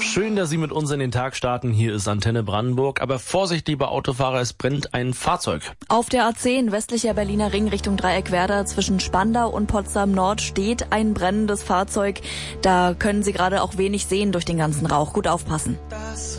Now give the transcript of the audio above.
Schön, dass Sie mit uns in den Tag starten. Hier ist Antenne Brandenburg. Aber Vorsicht, lieber Autofahrer, es brennt ein Fahrzeug. Auf der A10 westlicher Berliner Ring Richtung Dreieckwerder zwischen Spandau und Potsdam Nord steht ein brennendes Fahrzeug. Da können Sie gerade auch wenig sehen durch den ganzen Rauch. Gut aufpassen.